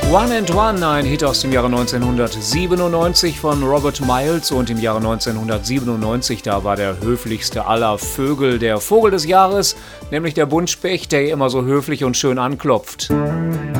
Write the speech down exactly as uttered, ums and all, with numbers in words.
One and One, ein Hit aus dem Jahre neunzehnhundertsiebenundneunzig von Robert Miles, und im Jahre neunzehnhundertsiebenundneunzig, da war der höflichste aller Vögel der Vogel des Jahres, nämlich der Buntspecht, der immer so höflich und schön anklopft.